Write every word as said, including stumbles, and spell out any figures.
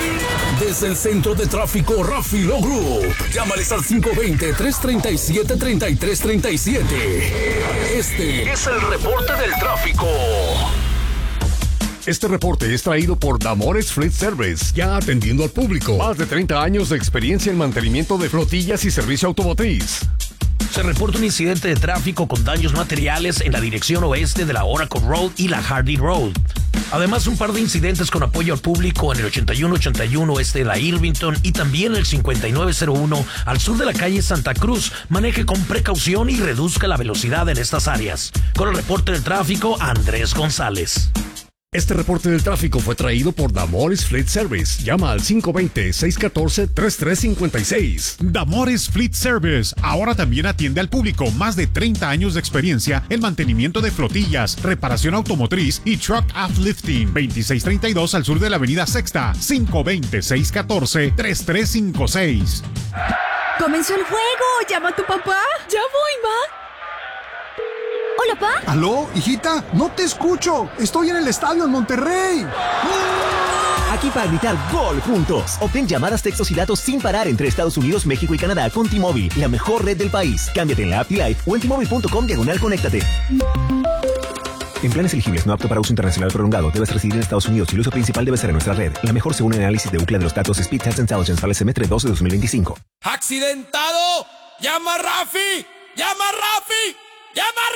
Desde el centro de tráfico Rafi Lo Group. Llámales al cinco dos cero, tres tres siete, tres tres tres siete. Este es el reporte del tráfico. Este reporte es traído por Damores Fleet Service, ya atendiendo al público. Más de treinta años de experiencia en mantenimiento de flotillas y servicio automotriz. Se reporta un incidente de tráfico con daños materiales en la dirección oeste de la Oracle Road y la Hardy Road. Además, un par de incidentes con apoyo al público en el ochenta y uno ochenta y uno oeste de la Irvington y también el cincuenta y nueve cero uno al sur de la calle Santa Cruz. Maneje con precaución y reduzca la velocidad en estas áreas. Con el reporte del tráfico, Andrés González. Este reporte del tráfico fue traído por Damores Fleet Service. Llama al cinco dos cero, seis uno cuatro, tres tres cinco seis. Damores Fleet Service ahora también atiende al público. Más de treinta años de experiencia en mantenimiento de flotillas, reparación automotriz y truck uplifting. veintiséis treinta y dos al sur de la avenida Sexta. cinco dos cero, seis uno cuatro, tres tres cinco seis. ¡Comenzó el juego! ¡Llama a tu papá! ¡Ya voy, ma! Hola, pa. ¿Aló, hijita? No te escucho. Estoy en el estadio en Monterrey. Aquí para gritar gol juntos. Obtén llamadas, textos y datos sin parar entre Estados Unidos, México y Canadá con T-Mobile, la mejor red del país. Cámbiate en la app T-Life o en T Mobile punto com diagonal conéctate. En planes elegibles no apto para uso internacional prolongado, debes residir en Estados Unidos y el uso principal debe ser en nuestra red. La mejor según el análisis de Ookla de los datos Speed Test Intelligence para el semestre doce de dos mil veinticinco. ¡Accidentado! ¡Llama a Rafi! ¡Llama a Rafi! ¡Llama a